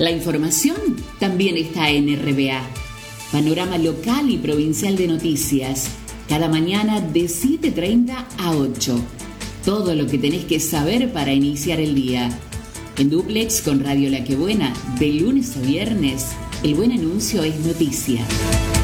La información también está en RBA. Panorama local y provincial de noticias. Cada mañana de 7:30 a 8. Todo lo que tenés que saber para iniciar el día. En dúplex con Radio La Que Buena, de lunes a viernes, el buen anuncio es noticia.